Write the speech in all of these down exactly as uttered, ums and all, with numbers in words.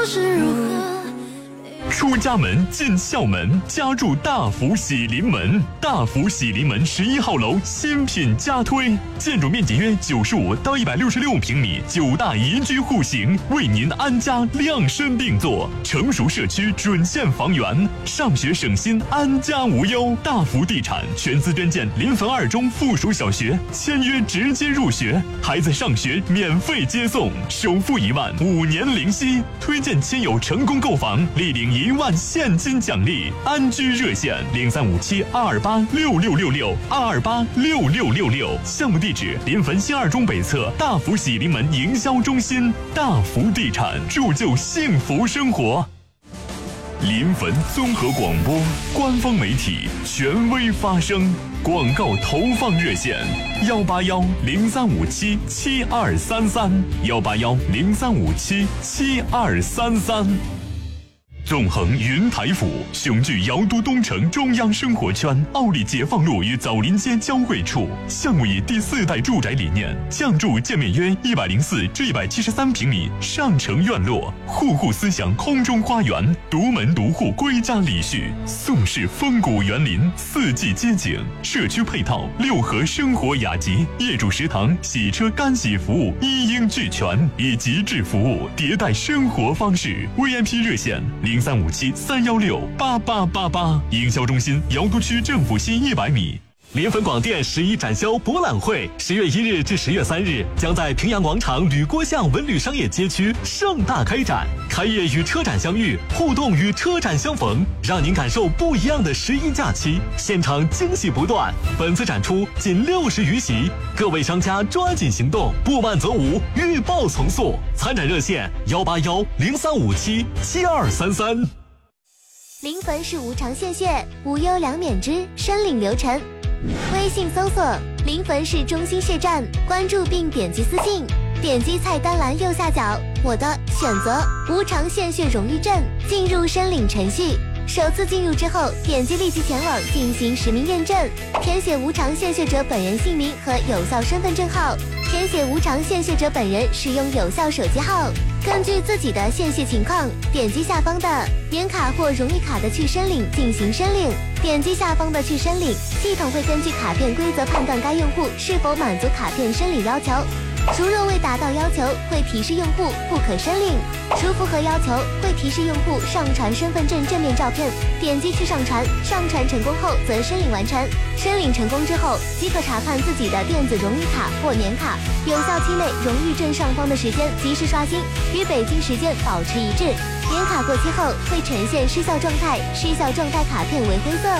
是如何？ 出家门进校门，家住大福喜临门。大福喜临门十一号楼新品加推，建筑面积约九十五到一百六十六平米，九大宜居户型，为您安家量身定做。成熟社区准线房源，上学省心，安家无忧。大福地产全资捐建临汾二中附属小学，签约直接入学，孩子上学免费接送，首付一万，五年零息。推荐亲友成功购房，立领一万现金奖励。安居热线零三五七二二八六六六六二二八六六六六。项目地址临汾新二中北侧大福喜临门营销中心。大福地产，铸就幸福生活。临汾综合广播官方媒体，权威发声。广告投放热线：幺八幺零三五七七二三三，幺八幺零三五七七二三三。纵横云台府，雄踞瑶都东城中央生活圈，奥利解放路与枣林街交汇处。项目以第四代住宅理念，降筑建面约一百零四至一百七十三平米上城院落，户户思想空中花园，独门独户归家礼序，宋式风谷园林，四季街景，社区配套六合生活雅集，业主食堂、洗车干洗服务一应俱全，以极致服务迭代生活方式。V I P 热线零三五七三幺六八八八八，营销中心瑶都区政府西一百米。 临汾广电十一展销博览会十月一日至十月三日将在平阳广场吕郭巷文旅商业街区盛大开展，开业与车展相遇，互动与车展相逢，让您感受不一样的十一假期，现场惊喜不断。本次展出仅六十余席，各位商家抓紧行动，不满则无，预报从速。参展热线幺八幺零三五七七二三三。 临汾市无偿献血，无忧两免之申领流程。微信搜索临汾市中心血站，关注并点击私信，点击菜单栏右下角我的，选择无偿献血荣誉证，进入申领程序。首次进入之后，点击立即前往进行实名认证，填写无偿献血者本人姓名和有效身份证号，填写无偿献血者本人使用有效手机号。根据自己的献血情况，点击下方的年卡或荣誉卡的去申领进行申领。点击下方的去申领，系统会根据卡片规则判断该用户是否满足卡片申领要求。如若未达到要求，会提示用户不可申领；如符合要求，会提示用户上传身份证正面照片。点击去上传，上传成功后则申领完成。申领成功之后，即可查看自己的电子荣誉卡或年卡有效期内荣誉证上方的时间及时刷新，与北京时间保持一致。年卡过期后会呈现失效状态，失效状态卡片为灰色。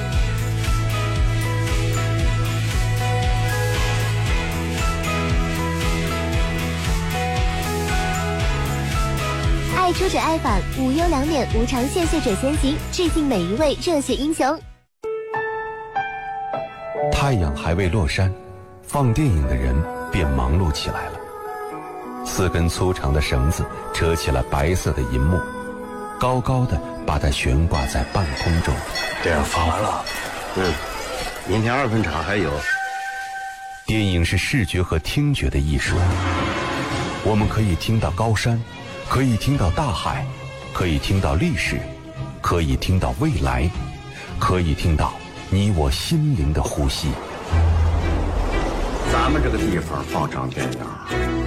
爱出者爱返，无忧两免无偿献血者先行，致敬每一位热血英雄。 太阳还未落山，放电影的人便忙碌起来了。四根粗长的绳子扯起了白色的银幕，高高的把它悬挂在半空中。 电影放完了，嗯，明天二分场还有。 电影是视觉和听觉的艺术，我们可以听到高山，可以听到大海，可以听到历史，可以听到未来，可以听到你我心灵的呼吸。 咱们这个地方放场电影